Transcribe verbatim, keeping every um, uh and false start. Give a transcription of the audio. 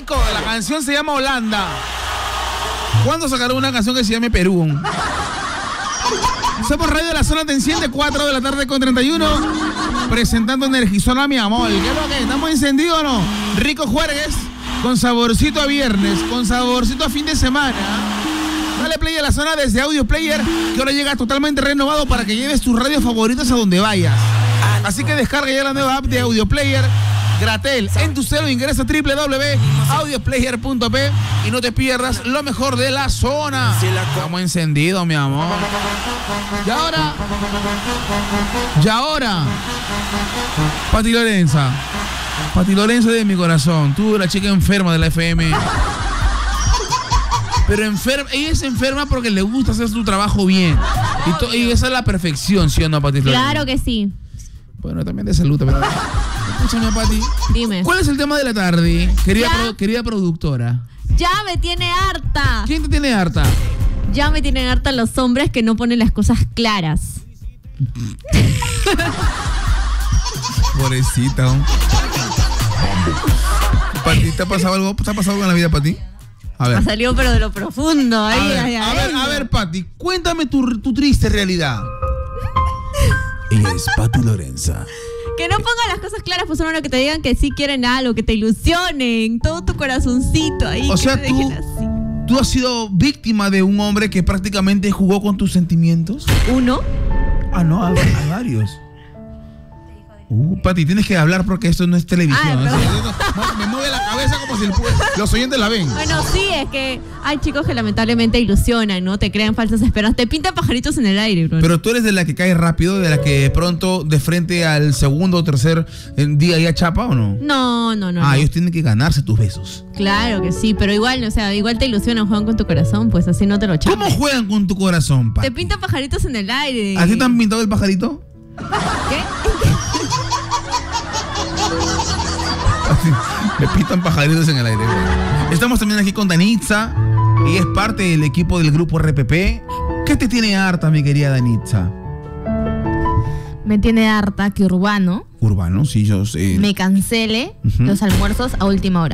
Rico, la canción se llama Holanda. ¿Cuándo sacarán una canción que se llame Perú? Somos Radio de la Zona, te enciende, cuatro de la tarde con treinta y uno. Presentando Energizona, mi amor. ¿Qué es lo que? ¿Estamos encendidos o no? Rico Juergues, con saborcito a viernes, con saborcito a fin de semana. Dale play a la zona desde Audio Player, que ahora llega totalmente renovado para que lleves tus radios favoritas a donde vayas. Así que descarga ya la nueva app de Audio Player. Gratel, en tu celo ingresa a doble u doble u doble u punto audioplayer punto pe y no te pierdas lo mejor de la zona. Estamos encendidos, mi amor. Y ahora, y ahora, Pati Lorenza. Pati Lorenza de mi corazón. Tú, la chica enferma de la F M. Pero enferma, ella es enferma porque le gusta hacer su trabajo bien. Y, to, y esa es la perfección, ¿sí o no, Pati Lorenza? Claro que sí. Bueno, también de salud, pero... Escúchame, Pati. Dime. ¿Cuál es el tema de la tarde? Querida, pro, querida productora. Ya me tiene harta. ¿Quién te tiene harta? Ya me tienen harta los hombres que no ponen las cosas claras. Pobrecita. Pati, ¿te ha pasado algo? ¿Te ha pasado algo en la vida, Pati? A ver. Ha salido pero de lo profundo. Ahí, a ver, ahí, a ahí. ver, a ver, Pati, cuéntame tu, tu triste realidad. Ella es Pati Lorenza. Que no pongan las cosas claras, pues solo que te digan que sí quieren algo, que te ilusionen, todo tu corazoncito ahí. O que sea, te tú, dejen así. tú has sido víctima de un hombre que prácticamente jugó con tus sentimientos. ¿Uno? Ah, no, hay, hay varios. Uh, Pati, tienes que hablar porque esto no es televisión. Ah, ¿no? Me mueve la cabeza como si el, los oyentes la ven. Bueno, sí, es que hay chicos que lamentablemente ilusionan, ¿no? Te crean falsas esperanzas, te pintan pajaritos en el aire, bro. Pero tú eres de la que cae rápido, de la que pronto de frente al segundo o tercer día ya chapa, ¿o no? No, no, no. Ah, no. ellos tienen que ganarse tus besos. Claro que sí, pero igual, o sea, igual te ilusionan, juegan con tu corazón, pues así no te lo chapan. ¿Cómo juegan con tu corazón, Pati? Te pintan pajaritos en el aire. ¿A ti te han pintado el pajarito? ¿Qué? Me pintan pajaritos en el aire. Estamos también aquí con Danitza. Ella es parte del equipo del grupo R P P. ¿Qué te tiene harta, mi querida Danitza? Me tiene harta que Urbano Urbano, sí, yo sé. me cancele uh-huh. los almuerzos a última hora.